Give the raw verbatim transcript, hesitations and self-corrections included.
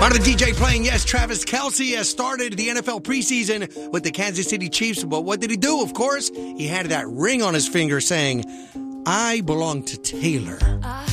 Part of the D J playing, yes, Travis Kelce has started the N F L preseason with the Kansas City Chiefs. But what did he do? Of course, he had that ring on his finger saying, I belong to Taylor.